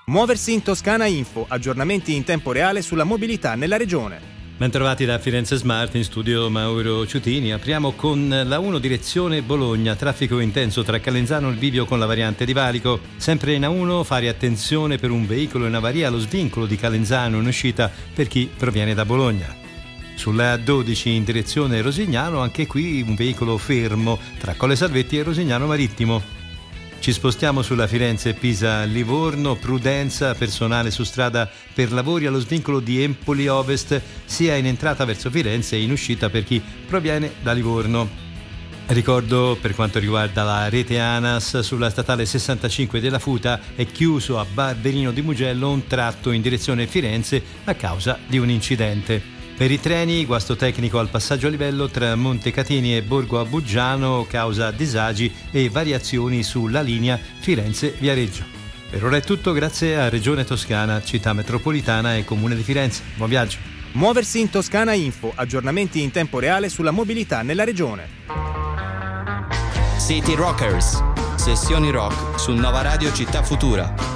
Muoversi in Toscana Info, aggiornamenti in tempo reale sulla mobilità nella regione. Bentrovati da Firenze Smart, in studio Mauro Ciutini. Apriamo con la 1 direzione Bologna, traffico intenso tra Calenzano e il bivio con la variante di Valico. Sempre in A1 fare attenzione per un veicolo in avaria allo svincolo di Calenzano in uscita per chi proviene da Bologna. Sulla A12 in direzione Rosignano, anche qui un veicolo fermo tra Colle Salvetti e Rosignano Marittimo. Ci spostiamo sulla Firenze-Pisa-Livorno, prudenza, personale su strada per lavori allo svincolo di Empoli Ovest, sia in entrata verso Firenze e in uscita per chi proviene da Livorno. Ricordo, per quanto riguarda la rete ANAS, sulla statale 65 della Futa è chiuso a Barberino di Mugello un tratto in direzione Firenze a causa di un incidente. Per i treni, guasto tecnico al passaggio a livello tra Montecatini e Borgo Abuggiano causa disagi e variazioni sulla linea Firenze-Viareggio. Per ora è tutto, grazie a Regione Toscana, Città Metropolitana e Comune di Firenze. Buon viaggio. Muoversi in Toscana Info, aggiornamenti in tempo reale sulla mobilità nella regione. City Rockers, sessioni rock su Nova Radio Città Futura.